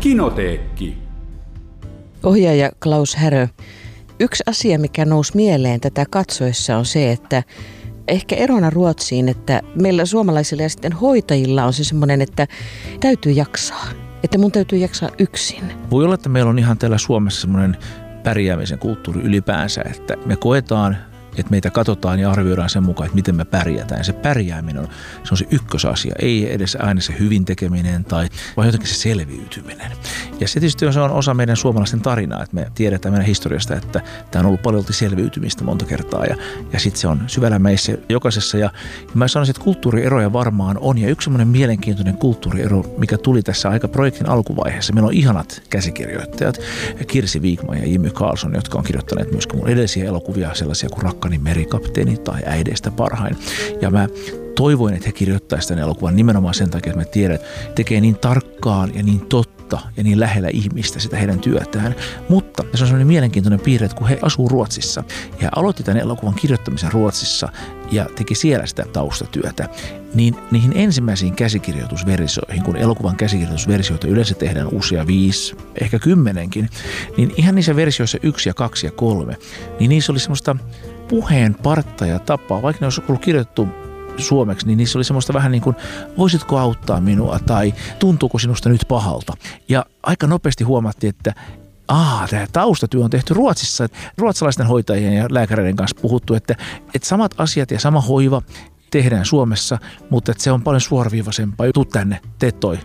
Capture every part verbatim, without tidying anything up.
Kinoteekki. Ohjaaja Klaus Härö. Yksi asia, mikä nousi mieleen tätä katsoessa on se, että ehkä erona Ruotsiin, että meillä suomalaisilla ja sitten hoitajilla on se semmoinen, että täytyy jaksaa. Että mun täytyy jaksaa yksin. Voi olla, että meillä on ihan täällä Suomessa semmoinen pärjäämisen kulttuuri ylipäänsä, että me koetaan, että meitä katsotaan ja arvioidaan sen mukaan, että miten me pärjätään. Ja se pärjääminen on se, on se ykkösasia, ei edes aina se hyvin tekeminen tai vaan jotenkin se selviytyminen. Ja se tietysti se on osa meidän suomalaisten tarinaa, että me tiedetään meidän historiasta, että tämä on ollut paljon selviytymistä monta kertaa ja, ja sitten se on syvällä meissä jokaisessa. Ja, ja mä sanoisin, että kulttuurieroja varmaan on ja yksi semmoinen mielenkiintoinen kulttuuriero, mikä tuli tässä aika projektin alkuvaiheessa. Meillä on ihanat käsikirjoittajat, Kirsi Wigman ja Jimmy Karlsson, jotka on kirjoittaneet myös mun edellisiä elokuvia, sellaisia kuin Rakkani merikapteeni tai Äideistä parhain. Ja mä toivoin, että he kirjoittaisivat tämän elokuvan nimenomaan sen takia, että mä tiedän, että tekee niin tarkkaan ja niin totta ja niin lähellä ihmistä sitä heidän työtään. Mutta se on sellainen mielenkiintoinen piirre, että kun he asuu Ruotsissa ja aloitti tämän elokuvan kirjoittamisen Ruotsissa ja teki siellä sitä taustatyötä, niin niihin ensimmäisiin käsikirjoitusversioihin, kun elokuvan käsikirjoitusversioita yleensä tehdään uusia viisi, ehkä kymmenenkin, niin ihan niissä versioissa yksi ja kaksi ja kolme, niin niissä oli semmoista puheen partta ja tapaa, vaikka ne olisi ollut kirjoitettu suomeksi, niin niissä oli semmoista vähän niin kuin, voisitko auttaa minua tai tuntuuko sinusta nyt pahalta. Ja aika nopeasti huomattiin, että Aa, tämä taustatyö on tehty Ruotsissa. Ruotsalaisten hoitajien ja lääkäreiden kanssa puhuttu, että, että samat asiat ja sama hoiva tehdään Suomessa, mutta että se on paljon suoraviivaisempaa. Tuu tänne, tee toi.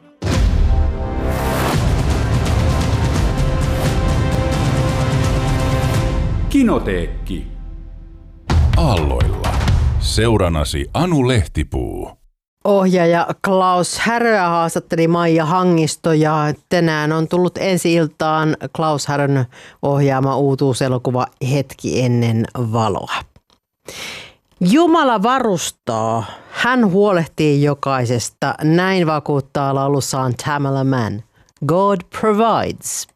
Kinoteekki. Aalloilla. Seuranasi Anu Lehtipuu. Ohjaaja Klaus Häröä haastatteli Maija Hangisto ja tänään on tullut ensi-iltaan Klaus Härön ohjaama uutuuselokuva Hetki ennen valoa. Jumala varustaa. Hän huolehtii jokaisesta. Näin vakuuttaa laulussaan Tamala Mann. God provides.